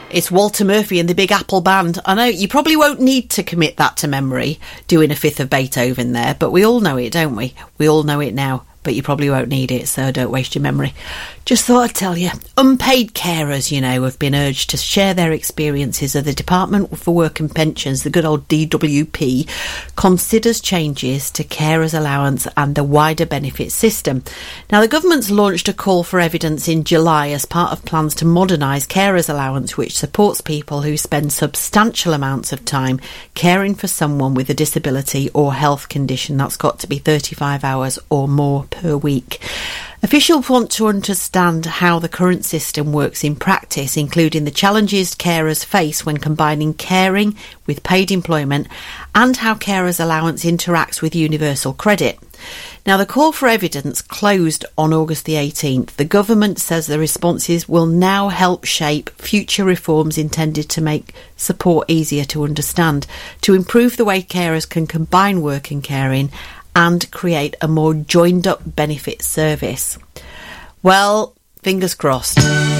It's Walter Murphy and the Big Apple Band. I know you probably won't need to commit that to memory, doing a fifth of Beethoven there, but we all know it, don't we? We all know it now, but you probably won't need it, so don't waste your memory. Just thought I'd tell you. Unpaid carers, you know, have been urged to share their experiences as the Department for Work and Pensions, the good old DWP, considers changes to carers allowance and the wider benefit system. Now, the government's launched a call for evidence in July as part of plans to modernise carers allowance, which supports people who spend substantial amounts of time caring for someone with a disability or health condition. That's got to be 35 hours or more per week. Officials want to understand how the current system works in practice, including the challenges carers face when combining caring with paid employment and how carers allowance interacts with universal credit. Now, the call for evidence closed on August the 18th. The government says the responses will now help shape future reforms intended to make support easier to understand, to improve the way carers can combine work and caring, and create a more joined-up benefit service. Well, fingers crossed.